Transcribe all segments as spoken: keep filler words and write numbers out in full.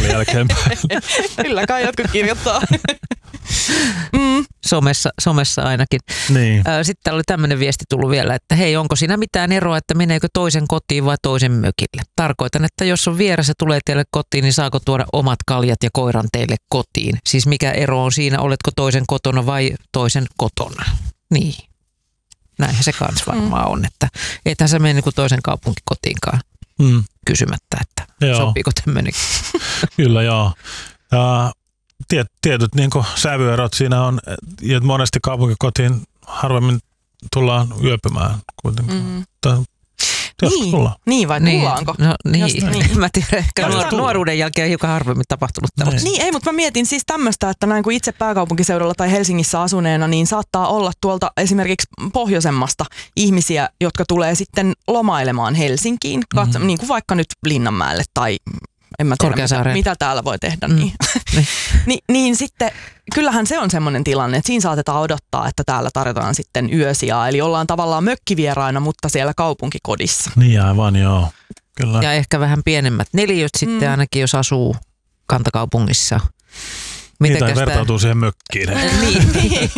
jälkeenpäin. Kyllä kai jotkut kirjoittaa. mm. Somessa, somessa ainakin. Niin. Sitten täällä oli tämmöinen viesti tullut vielä, että hei, onko siinä mitään eroa, että meneekö toisen kotiin vai toisen mökille? Tarkoitan, että jos on vieras ja tulee teille kotiin, niin saako tuoda omat kaljat ja koiran teille kotiin? Siis mikä ero on siinä, oletko toisen kotona vai toisen kotona? Niin. Näinhän se kans varmaan mm. on, että ethän sä mene niin toisen kaupunkikotiinkaan mm. kysymättä, että joo. Sopiiko tämmöinen. Kyllä joo. Ja tiet, tietyt niin sävyerot siinä on, että monesti kaupunkikotiin harvemmin tullaan yöpymään kuitenkin. Mm. Niin, niin vai niin. tullaanko? No niin, niin. Mä tiedän, ehkä nuor- nuoruuden jälkeen hiukan harvemmin tapahtunut tällaista. Niin, ei, mutta mä mietin siis tämmöistä, että näin kuin itse pääkaupunkiseudulla tai Helsingissä asuneena, niin saattaa olla tuolta esimerkiksi pohjoisemmasta ihmisiä, jotka tulee sitten lomailemaan Helsinkiin, katso, mm-hmm. niin kuin vaikka nyt Linnanmäelle tai en mä tiedä, mitä, mitä täällä voi tehdä. Mm. Niin. Ni, niin sitten kyllähän se on semmoinen tilanne, että siinä saatetaan odottaa, että täällä tarjotaan sitten yösijaa. Eli ollaan tavallaan mökkivieraina, mutta siellä kaupunkikodissa. Niin aivan, joo. Kyllä. Ja ehkä vähän pienemmät neliöt sitten mm. ainakin, jos asuu kantakaupungissa. Niitä ei vertautuu siihen mökkiin. niin, niin.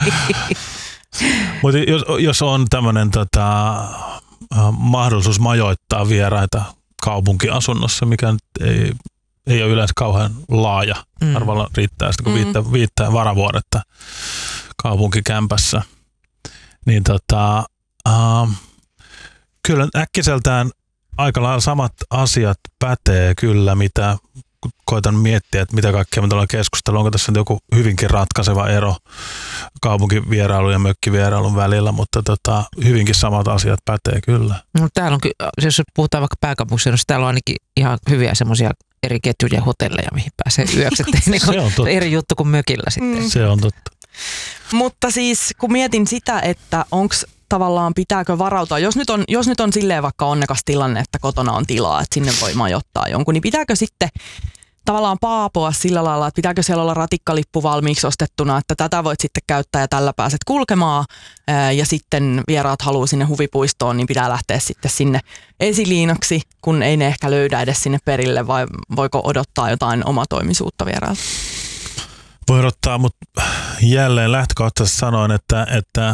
Mutta jos, jos on tämmöinen tota, mahdollisuus majoittaa vieraita kaupunkiasunnossa, mikä ei, ei ole yleensä kauhean laaja. Mm. Arvalla riittää sitä, kun mm. viittää, viittää varavuodetta kaupunkikämpässä. Niin tota, äh, kyllä äkkiseltään aika lailla samat asiat pätee kyllä, mitä koitan miettiä, että mitä kaikkea me tullaan keskustelua. Onko tässä joku hyvinkin ratkaiseva ero kaupunkivierailun ja mökkivierailun välillä, mutta tota, hyvinkin samat asiat pätee kyllä. No, täällä on, jos puhutaan vaikka pääkaupunkiseudussa, täällä on ainakin ihan hyviä semmoisia eri ketjuja hotelleja, mihin pääsee yöksi. Niin se on totta. Eri juttu kuin mökillä sitten. Mm. Se on totta. Mutta siis kun mietin sitä, että onko tavallaan pitääkö varautua, jos nyt on, jos nyt on silleen vaikka onnekas tilanne, että kotona on tilaa, että sinne voi majoittaa jonkun, niin pitääkö sitten tavallaan paapoa sillä lailla, että pitääkö siellä olla ratikkalippu valmiiksi ostettuna, että tätä voit sitten käyttää ja tällä pääset kulkemaan ää, ja sitten vieraat haluaa sinne huvipuistoon, niin pitää lähteä sitten sinne esiliinaksi, kun ei ne ehkä löydä edes sinne perille, vai voiko odottaa jotain omatoimisuutta vierailta? Voi odottaa, mutta jälleen lähtökohtaisesti sanoin, että, että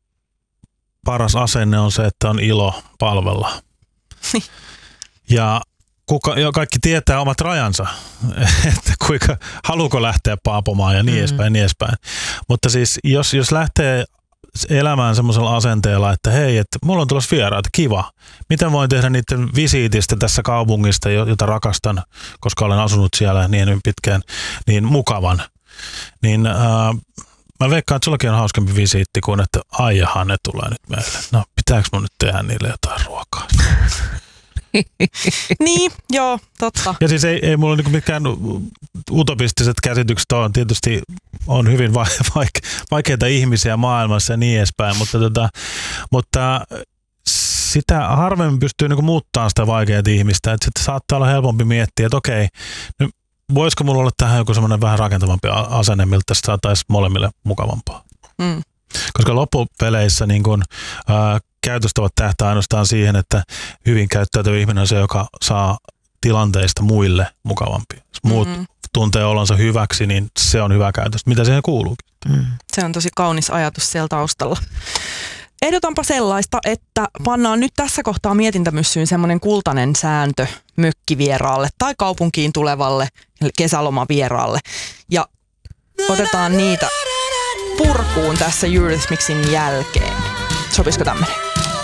paras asenne on se, että on ilo palvella. Ja kuka, jo kaikki tietää omat rajansa, että kuinka, haluuko lähteä paapomaan ja niin mm. edespäin, niin edespäin. Mutta siis jos, jos lähtee elämään semmoisella asenteella, että hei, että mulla on tulossa vieraita, kiva. Miten voin tehdä niiden visiitistä tässä kaupungista, jota rakastan, koska olen asunut siellä niin pitkään, niin mukavan. Niin äh, mä veikkaan, että sullakin on hauskempi visiitti kuin, että aijahan ne tulee nyt meille. No, pitääkö mun nyt tehdä niille jotain ruokaa? Niin, joo, totta. Ja siis ei, ei mulla niinku mikään utopistiset käsitykset on. Tietysti on hyvin vaike- vaikeita ihmisiä maailmassa ja niin edespäin, mutta, tota, mutta sitä harvemmin pystyy niinku muuttamaan sitä vaikeaa ihmistä. Että sitten saattaa olla helpompi miettiä, että okei, nyt voisiko mulla olla tähän joku semmoinen vähän rakentavampi asenne, miltä tästä saataisiin molemmille mukavampaa. Mm. Koska loppupeleissä niin kun, ää, käytöstavat tähtää ainoastaan siihen, että hyvin käyttäytyvä ihminen on se, joka saa tilanteista muille mukavampi. Jos muut mm-hmm. tuntee olonsa hyväksi, niin se on hyvä käytös. Mitä siihen kuuluukin? Mm. Se on tosi kaunis ajatus siellä taustalla. Ehdotanpa sellaista, että pannaan nyt tässä kohtaa mietintämyssyyn semmoinen kultainen sääntö mökkivieraalle tai kaupunkiin tulevalle kesälomavieraalle. Ja otetaan niitä purkuun tässä Eurythmicsin jälkeen. Sopisiko tämmöinen?